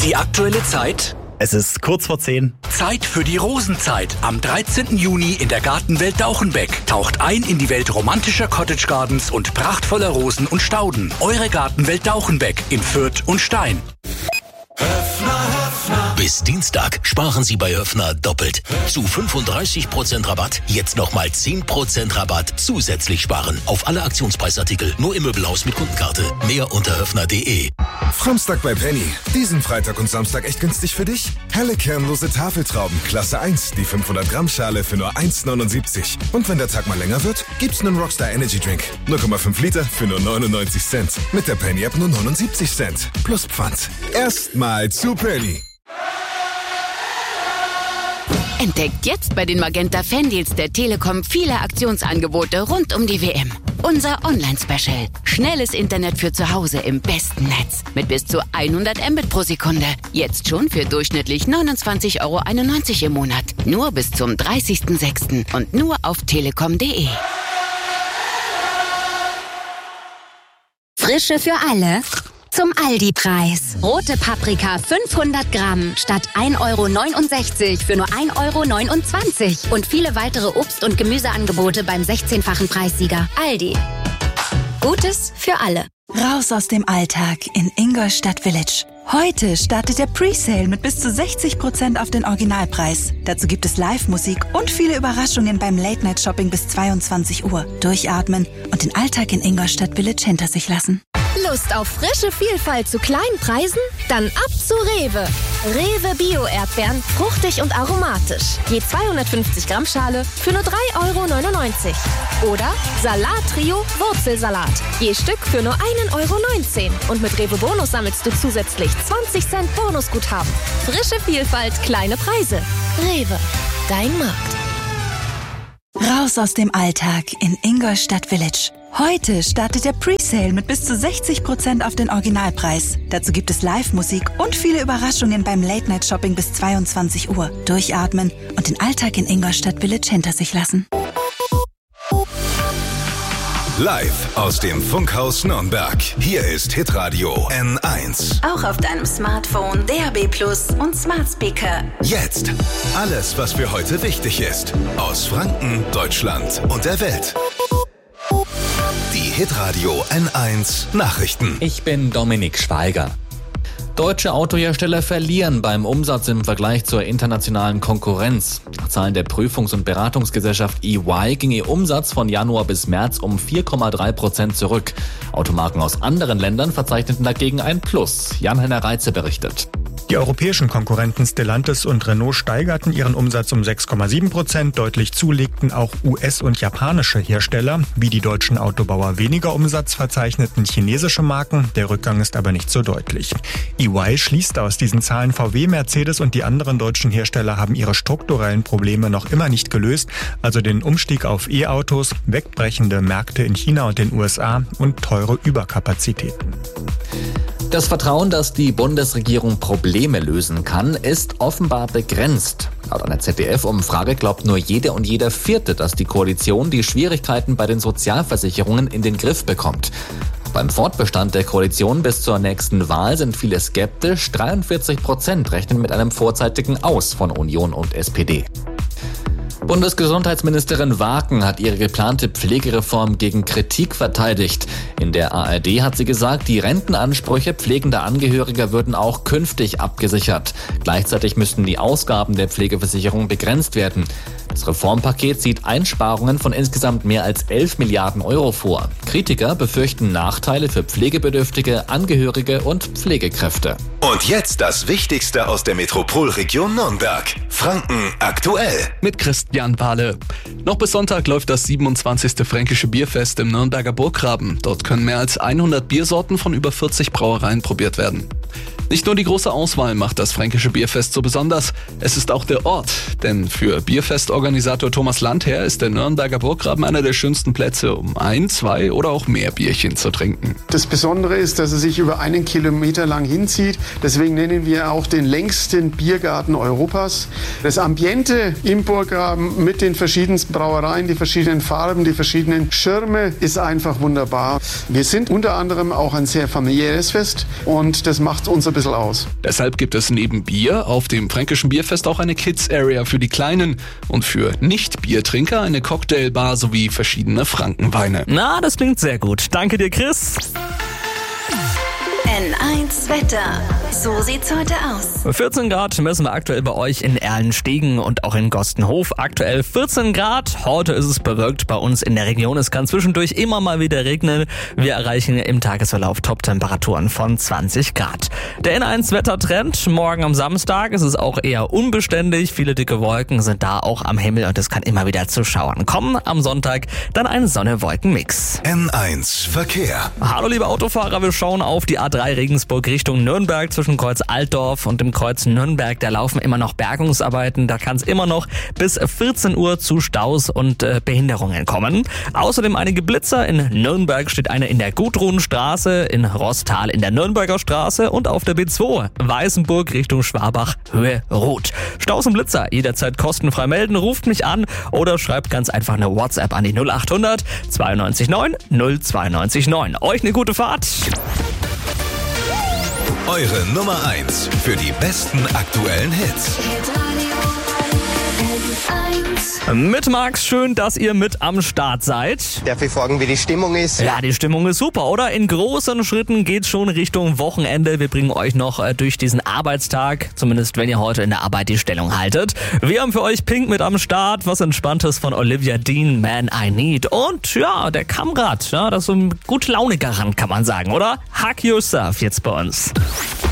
Die aktuelle Zeit? Es ist kurz vor 10. Zeit für die Rosenzeit. Am 13. Juni in der Gartenwelt Dauchenbeck. Taucht ein in die Welt romantischer Cottage Gardens und prachtvoller Rosen und Stauden. Eure Gartenwelt Dauchenbeck in Fürth und Stein. Bis Dienstag sparen Sie bei Höffner doppelt. Zu 35% Rabatt, jetzt nochmal 10% Rabatt zusätzlich sparen. Auf alle Aktionspreisartikel, nur im Möbelhaus mit Kundenkarte. Mehr unter höffner.de. Samstag bei Penny. Diesen Freitag und Samstag echt günstig für dich? Helle kernlose Tafeltrauben, Klasse 1, die 500 Gramm Schale für nur 1,79. Und wenn der Tag mal länger wird, gibt's einen Rockstar Energy Drink. 0,5 Liter für nur 99 Cent. Mit der Penny App nur 79 Cent. Plus Pfand. Erstmal zu Penny. Entdeckt jetzt bei den Magenta Fandeals der Telekom viele Aktionsangebote rund um die WM. Unser Online-Special. Schnelles Internet für zu Hause im besten Netz. Mit bis zu 100 Mbit pro Sekunde. Jetzt schon für durchschnittlich 29,91 € im Monat. Nur bis zum 30.06. und nur auf telekom.de. Frische für alle. Zum Aldi-Preis. Rote Paprika 500 Gramm statt 1,69 € für nur 1,29 € und viele weitere Obst- und Gemüseangebote beim 16-fachen Preissieger. Aldi. Gutes für alle. Raus aus dem Alltag in Ingolstadt Village. Heute startet der Presale mit bis zu 60% auf den Originalpreis. Dazu gibt es Live-Musik und viele Überraschungen beim Late-Night-Shopping bis 22 Uhr. Durchatmen und den Alltag in Ingolstadt Village hinter sich lassen. Lust auf frische Vielfalt zu kleinen Preisen? Dann ab zu Rewe. Rewe Bio-Erdbeeren, fruchtig und aromatisch. Je 250 Gramm Schale für nur 3,99 € Oder Salat-Trio Wurzelsalat. Je Stück für nur 1,19 € Und mit Rewe Bonus sammelst du zusätzlich 20 Cent Bonusguthaben. Frische Vielfalt, kleine Preise. Rewe, dein Markt. Raus aus dem Alltag in Ingolstadt Village. Heute startet der Presale mit bis zu 60% auf den Originalpreis. Dazu gibt es Live-Musik und viele Überraschungen beim Late-Night-Shopping bis 22 Uhr. Durchatmen und den Alltag in Ingolstadt Village hinter sich lassen. Live aus dem Funkhaus Nürnberg. Hier ist Hitradio N1. Auch auf deinem Smartphone, DAB+ und Smart Speaker. Jetzt alles, was für heute wichtig ist. Aus Franken, Deutschland und der Welt. Die Hitradio N1 Nachrichten. Ich bin Dominik Schweiger. Deutsche Autohersteller verlieren beim Umsatz im Vergleich zur internationalen Konkurrenz. Nach Zahlen der Prüfungs- und Beratungsgesellschaft EY ging ihr Umsatz von Januar bis März um 4,3% zurück. Automarken aus anderen Ländern verzeichneten dagegen ein Plus. Jan-Henner Reitze berichtet. Die europäischen Konkurrenten Stellantis und Renault steigerten ihren Umsatz um 6,7%. Deutlich zulegten auch US- und japanische Hersteller. Wie die deutschen Autobauer weniger Umsatz verzeichneten chinesische Marken. Der Rückgang ist aber nicht so deutlich. EY schließt aus diesen Zahlen, VW, Mercedes und die anderen deutschen Hersteller haben ihre strukturellen Probleme noch immer nicht gelöst. Also den Umstieg auf E-Autos, wegbrechende Märkte in China und den USA und teure Überkapazitäten. Das Vertrauen, dass die Bundesregierung Probleme lösen kann, ist offenbar begrenzt. Laut einer ZDF-Umfrage glaubt nur jede und jeder Vierte, dass die Koalition die Schwierigkeiten bei den Sozialversicherungen in den Griff bekommt. Beim Fortbestand der Koalition bis zur nächsten Wahl sind viele skeptisch. 43% rechnen mit einem vorzeitigen Aus von Union und SPD. Bundesgesundheitsministerin Waaken hat ihre geplante Pflegereform gegen Kritik verteidigt. In der ARD hat sie gesagt, die Rentenansprüche pflegender Angehöriger würden auch künftig abgesichert. Gleichzeitig müssten die Ausgaben der Pflegeversicherung begrenzt werden. Das Reformpaket sieht Einsparungen von insgesamt mehr als 11 Milliarden € vor. Kritiker befürchten Nachteile für Pflegebedürftige, Angehörige und Pflegekräfte. Und jetzt das Wichtigste aus der Metropolregion Nürnberg. Franken aktuell. Mit Christian Pahle. Noch bis Sonntag läuft das 27. Fränkische Bierfest im Nürnberger Burggraben. Dort können mehr als 100 Biersorten von über 40 Brauereien probiert werden. Nicht nur die große Auswahl macht das Fränkische Bierfest so besonders, es ist auch der Ort. Denn für Bierfestorganisator Thomas Landherr ist der Nürnberger Burggraben einer der schönsten Plätze, um 1, 2 oder auch mehr Bierchen zu trinken. Das Besondere ist, dass er sich über 1 Kilometer lang hinzieht. Deswegen nennen wir auch den längsten Biergarten Europas. Das Ambiente im Burggraben mit den verschiedensten Brauereien, die verschiedenen Farben, die verschiedenen Schirme ist einfach wunderbar. Wir sind unter anderem auch ein sehr familiäres Fest und das macht uns ein bisschen aus. Deshalb gibt es neben Bier auf dem Fränkischen Bierfest auch eine Kids-Area für die Kleinen und für Nicht-Biertrinker eine Cocktailbar sowie verschiedene Frankenweine. Na, das klingt sehr gut. Danke dir, Chris. N1 Wetter. So sieht's heute aus. 14 Grad messen wir aktuell bei euch in Erlenstegen und auch in Gostenhof. Aktuell 14 Grad. Heute ist es bewölkt bei uns in der Region. Es kann zwischendurch immer mal wieder regnen. Wir erreichen im Tagesverlauf Top-Temperaturen von 20 Grad. Der N1 Wettertrend. Morgen am Samstag ist es auch eher unbeständig. Viele dicke Wolken sind da auch am Himmel und es kann immer wieder zu Schauern kommen. Am Sonntag dann ein Sonne-Wolken-Mix. N1 Verkehr. Hallo liebe Autofahrer, wir schauen auf die A3 Regensburg Richtung Nürnberg zwischen Kreuz Altdorf und dem Kreuz Nürnberg. Da laufen immer noch Bergungsarbeiten. Da kann es immer noch bis 14 Uhr zu Staus und Behinderungen kommen. Außerdem einige Blitzer. In Nürnberg steht eine in der Gudrunstraße, in Rostal in der Nürnberger Straße und auf der B2 Weißenburg Richtung Schwabach Höhe Rot. Staus und Blitzer jederzeit kostenfrei melden. Ruft mich an oder schreibt ganz einfach eine WhatsApp an die 0800 92 9 092 9. Euch eine gute Fahrt. Eure Nummer 1 für die besten aktuellen Hits. Mit Max, schön, dass ihr mit am Start seid. Darf ich fragen, wie die Stimmung ist? Ja, die Stimmung ist super, oder? In großen Schritten geht's schon Richtung Wochenende. Wir bringen euch noch durch diesen Arbeitstag, zumindest wenn ihr heute in der Arbeit die Stellung haltet. Wir haben für euch Pink mit am Start, was Entspanntes von Olivia Dean, Man I Need. Und ja, der Kamrat, ja, das ist so ein gut launiger Rand, kann man sagen, oder? Hug Yourself jetzt bei uns.